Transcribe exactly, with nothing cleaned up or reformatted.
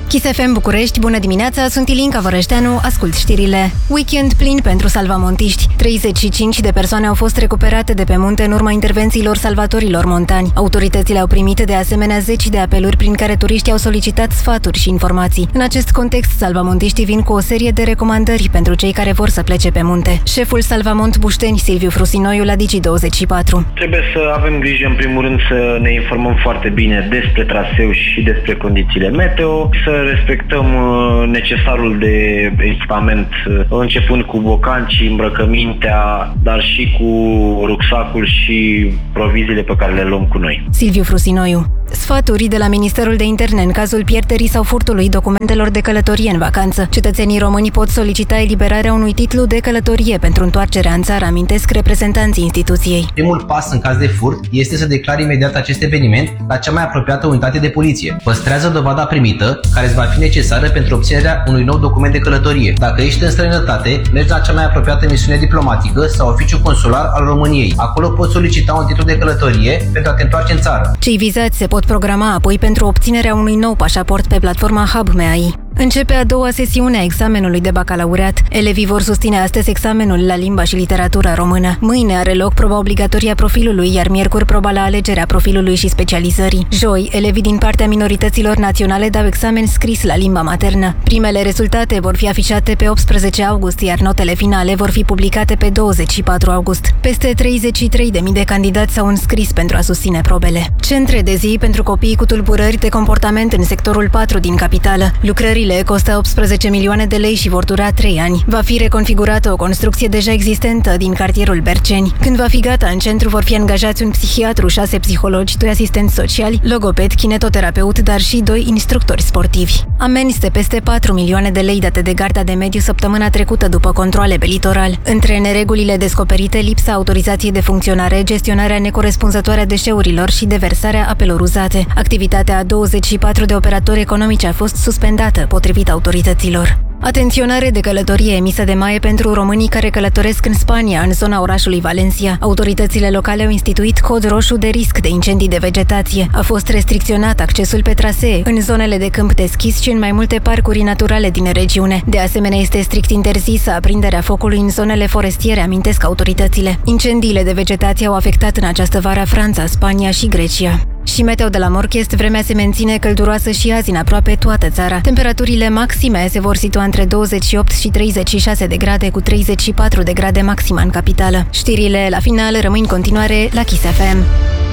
Kiss F M București, bună dimineața, sunt Ilinca Vărășteanu, ascult știrile. Weekend plin pentru salvamontiști. treizeci și cinci de persoane au fost recuperate de pe munte în urma intervențiilor salvatorilor montani. Autoritățile au primit de asemenea zeci de apeluri prin care turiștii au solicitat sfaturi și informații. În acest context, salvamontiștii vin cu o serie de recomandări pentru cei care vor să plece pe munte. Șeful Salvamont Bușteni, Silviu Frusinoiu, la Digi douăzeci și patru. Trebuie să avem grijă, în primul rând, să ne informăm foarte bine despre traseu și despre condițiile meteo, să respectăm necesarul de echipament, începând cu bocanci, îmbrăcămintea, dar și cu rucsacul și proviziile pe care le luăm cu noi. Silviu Frusinoiu. Sfaturi de la Ministerul de Interne în cazul pierderii sau furtului documentelor de călătorie în vacanță. Cetățenii români pot solicita eliberarea unui titlu de călătorie pentru întoarcerea în țară, amintesc reprezentanții instituției. Primul pas în caz de furt este să declari imediat acest eveniment la cea mai apropiată unitate de poliție. Păstrează dovada primită, care îți va fi necesară pentru obținerea unui nou document de călătorie. Dacă ești în străinătate, mergi la cea mai apropiată misiune diplomatică sau oficiu consular al României. Acolo poți solicita un titlu de călătorie pentru a te întoarce în țară. Cei vizați se pot programa apoi pentru obținerea unui nou pașaport pe platforma Hub M A I. Începe a doua sesiune a examenului de bacalaureat. Elevii vor susține astăzi examenul la limba și literatura română. Mâine are loc proba obligatorie a profilului, iar miercuri proba la alegerea profilului și specializării. Joi, elevii din partea minorităților naționale dau examen scris la limba maternă. Primele rezultate vor fi afișate pe optsprezece august, iar notele finale vor fi publicate pe douăzeci și patru august. Peste treizeci și trei de mii de candidați s-au înscris pentru a susține probele. Centre de zi pentru copii cu tulburări de comportament în sectorul patru din capitală. Lucrările costă optsprezece milioane de lei și vor dura trei ani. Va fi reconfigurată o construcție deja existentă din cartierul Berceni. Când va fi gata, în centru vor fi angajați un psihiatru, șase psihologi, doi asistenți sociali, logoped, kinetoterapeut, dar și doi instructori sportivi. Amenzi de peste patru milioane de lei date de Garda de Mediu săptămâna trecută după controale pe litoral. Între neregulile descoperite, lipsa autorizației de funcționare, gestionarea necorespunzătoare a deșeurilor și deversarea apelor uzate. Activitatea a douăzeci și patru de operatori economici a fost suspendată, potrivit autorităților. Atenționare de călătorie emisă de M A E pentru românii care călătoresc în Spania, în zona orașului Valencia. Autoritățile locale au instituit cod roșu de risc de incendii de vegetație. A fost restricționat accesul pe trasee în zonele de câmp deschis și în mai multe parcuri naturale din regiune. De asemenea, este strict interzisă aprinderea focului în zonele forestiere, amintesc autoritățile. Incendiile de vegetație au afectat în această vară Franța, Spania și Grecia. Și meteo de la Morchest, vremea se menține călduroasă și azi în aproape toată țara. Temperaturile maxime se vor situa între douăzeci și opt și treizeci și șase de grade, cu treizeci și patru de grade maxima în capitală. Știrile la final rămân în continuare la Kiss F M.